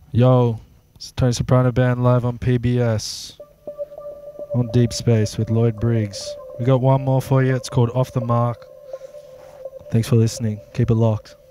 Yo, it's Tony Soprano Band live on PBS on Deep Space with Lloyd Briggs. We got one more for you. It's called Off the Mark. Thanks for listening. Keep it locked.